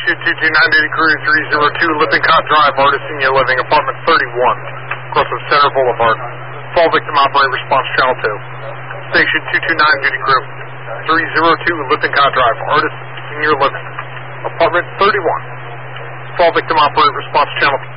Station 229 Duty Crew 302 Lippincott Drive, Artist Senior Living, Apartment 31, across from Center Boulevard. Fall victim operate response channel 2. Station 229 Duty Crew 302 Lippincott Drive, Artist Senior Living, Apartment 31. Fall victim operate response channel 2.